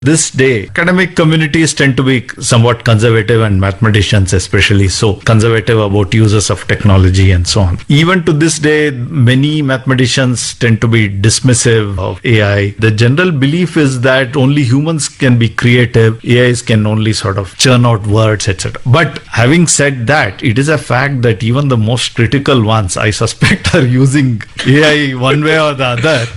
This day, academic communities tend to be somewhat conservative, and mathematicians especially so, conservative about uses of technology and so on. Even to this day, many mathematicians tend to be dismissive of AI. The general belief is that only humans can be creative, AIs can only sort of churn out words, etc. But having said that, it is a fact that even the most critical ones, I suspect, are using AI one way or the other.